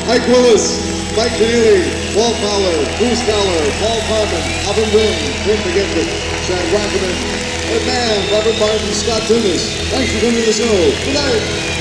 Mike Willis, Mike Keneally, Paul Fowler, Bruce Fowler, Paul Parman, Alvin Boone, Clint McGinnis, Chad Wackerman, and man, Robert Martin, Scott Dumas. Thanks for coming to the show. Good night.